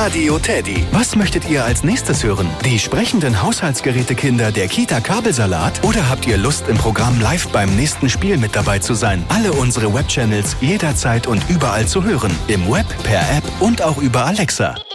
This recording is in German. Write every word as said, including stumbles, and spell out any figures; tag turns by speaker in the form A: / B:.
A: Radio Teddy. Was möchtet ihr als nächstes hören? Die sprechenden Haushaltsgerätekinder der Kita Kabelsalat? Oder habt ihr Lust, im Programm live beim nächsten Spiel mit dabei zu sein? Alle unsere Webchannels jederzeit und überall zu hören. Im Web, per App und auch über Alexa.